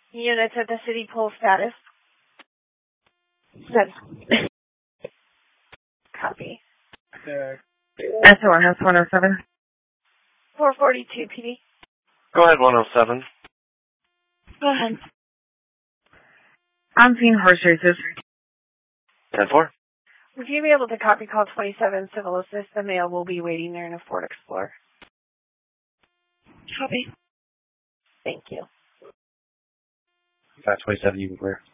Units at the city pool status. Good. Copy. SON has 107. 442 PD. Go ahead, 107. Go ahead. I'm seeing horse races. 10-4. Would you be able to copy call 27 Civil Assist? The male will be waiting there in a Ford Explorer. Copy. Thank you. 527, you can clear.